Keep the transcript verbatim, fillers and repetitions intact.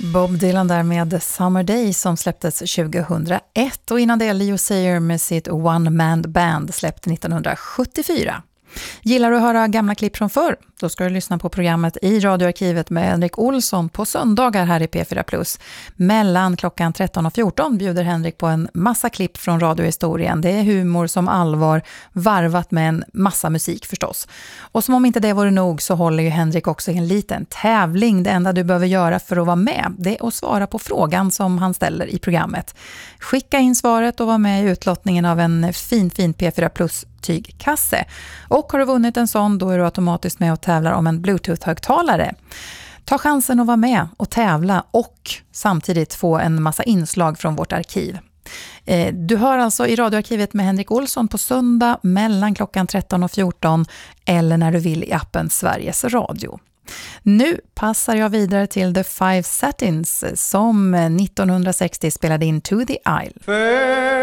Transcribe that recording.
Bob Dylan där med Summer Day som släpptes tjugohundraett och innan det Leo Sayer med sitt One Man Band släppt nittonhundrasjuttiofyra. Gillar du att höra gamla klipp från förr? Då ska du lyssna på programmet i radioarkivet med Henrik Olsson på söndagar här i P fyra Plus. Mellan klockan tretton och fjorton bjuder Henrik på en massa klipp från radiohistorien. Det är humor som allvar, varvat med en massa musik förstås. Och som om inte det vore nog så håller ju Henrik också en liten tävling. Det enda du behöver göra för att vara med, det är att svara på frågan som han ställer i programmet. Skicka in svaret och var med i utlottningen av en fin, fin P fyra Plus tygkasse. Och har du vunnit en sån, då är du automatiskt med och tävlar om en Bluetooth-högtalare. Ta chansen att vara med och tävla och samtidigt få en massa inslag från vårt arkiv. Du hör alltså i radioarkivet med Henrik Olsson på söndag mellan klockan tretton och fjorton eller när du vill i appen Sveriges Radio. Nu passar jag vidare till The Five Satins som nittonhundrasextio spelade in To the Isle.